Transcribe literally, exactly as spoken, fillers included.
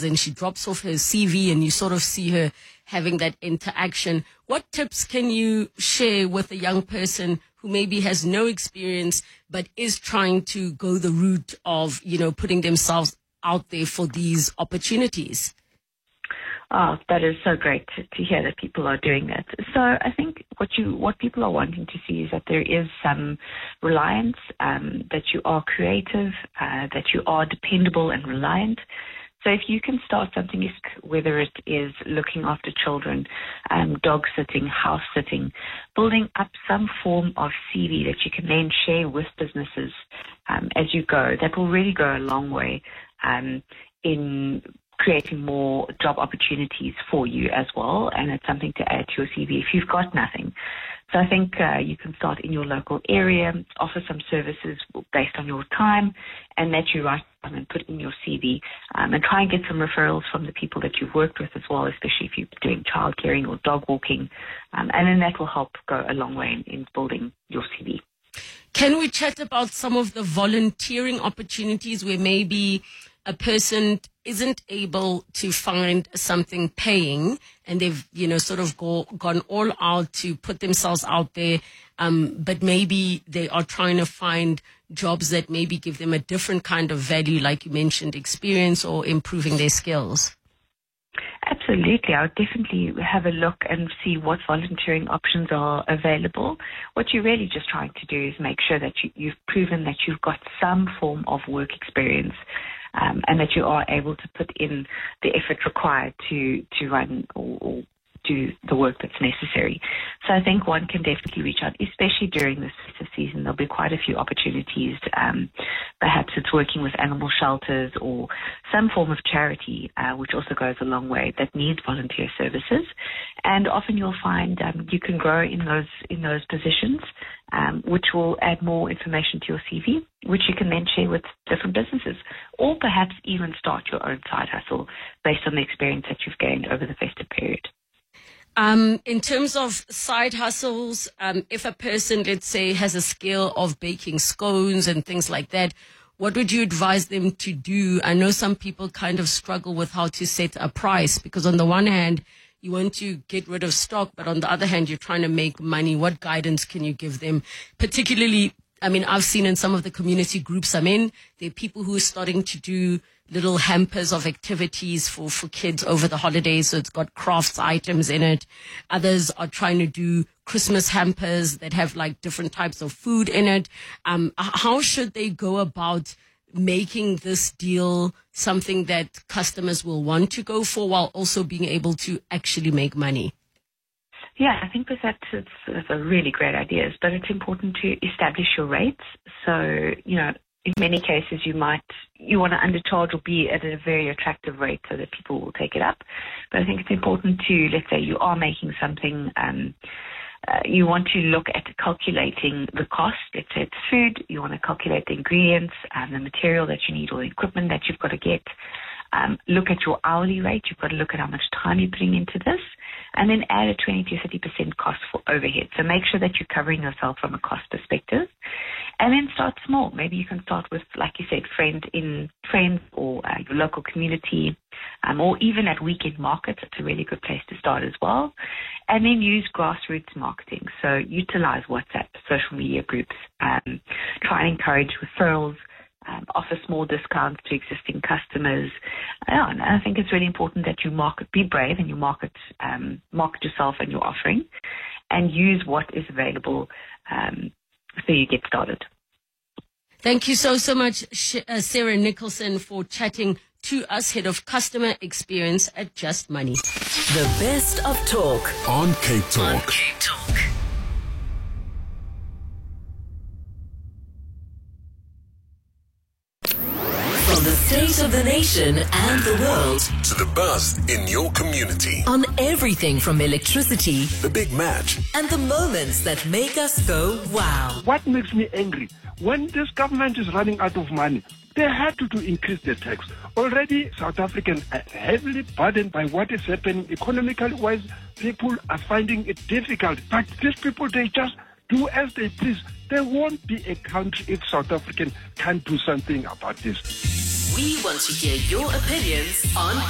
workplaces and she drops off her C V and you sort of see her having that interaction. What tips can you share with a young person who maybe has no experience but is trying to go the route of, you know, putting themselves out there for these opportunities? Oh, that is so great to, to hear that people are doing that. So I think what you what people are wanting to see is that there is some reliance, um, that you are creative, uh, that you are dependable and reliant. So if you can start something, whether it is looking after children, um, dog sitting, house sitting, building up some form of C V that you can then share with businesses um, as you go, that will really go a long way um, in creating more job opportunities for you as well, and it's something to add to your C V if you've got nothing. So I think uh, you can start in your local area, offer some services based on your time, and that you write down and put in your C V, um, and try and get some referrals from the people that you've worked with as well, especially if you're doing child caring or dog walking, um, and then that will help go a long way in, in building your C V. Can we chat about some of the volunteering opportunities where maybe a person isn't able to find something paying and they've, you know, sort of go, gone all out to put themselves out there, um, but maybe they are trying to find jobs that maybe give them a different kind of value, like you mentioned, experience or improving their skills? Absolutely. I would definitely have a look and see what volunteering options are available. What you're really just trying to do is make sure that you, you've proven that you've got some form of work experience, um, and that you are able to put in the effort required to, to run or, or do the work that's necessary. So I think one can definitely reach out, especially during this festive season. There'll be quite a few opportunities. Um, perhaps it's working with animal shelters or some form of charity, uh, which also goes a long way, that needs volunteer services. And often you'll find um, you can grow in those in those positions, um, which will add more information to your C V, which you can then share with different businesses, or perhaps even start your own side hustle based on the experience that you've gained over the festive period. Um, in terms of side hustles, um, if a person, let's say, has a skill of baking scones and things like that, what would you advise them to do? I know some people kind of struggle with how to set a price, because on the one hand, you want to get rid of stock, but on the other hand, you're trying to make money. What guidance can you give them? Particularly, I mean, I've seen in some of the community groups I'm in, there are people who are starting to do little hampers of activities for, for kids over the holidays. So it's got crafts items in it. Others are trying to do Christmas hampers that have like different types of food in it. Um, how should they go about making this deal something that customers will want to go for while also being able to actually make money? Yeah, I think that that's, that's a really great idea, but it's important to establish your rates. So, you know, in many cases, you might, you want to undercharge or be at a very attractive rate so that people will take it up. But I think it's important to, let's say you are making something, um, uh, you want to look at calculating the cost. Let's say it's food, you want to calculate the ingredients and the material that you need or the equipment that you've got to get. Um, look at your hourly rate. You've got to look at how much time you're putting into this, and then add a twenty to thirty percent cost for overhead. So make sure that you're covering yourself from a cost perspective, and then start small. Maybe you can start with, like you said, friend in friends or uh, your local community, um, or even at weekend markets. It's a really good place to start as well. And then use grassroots marketing. So utilize WhatsApp, social media groups, um, try and encourage referrals. Um, offer small discounts to existing customers. Yeah, and I think it's really important that you market, be brave and you market, um, market yourself and your offering, and use what is available um, so you get started. Thank you so, so much, uh, Sarah Nicholson, for chatting to us, Head of Customer Experience at Just Money. The best of talk on Cape Talk. On Cape Talk. From the state of the nation and the world to the buzz in your community. On everything from electricity, the big match, and the moments that make us go wow. What makes me angry? When this government is running out of money, they had to, to increase the tax. Already South Africans are heavily burdened by what is happening economically wise. People are finding it difficult. But these people, they just do as they please. There won't be a country if South Africans can't do something about this. We want to hear your opinions on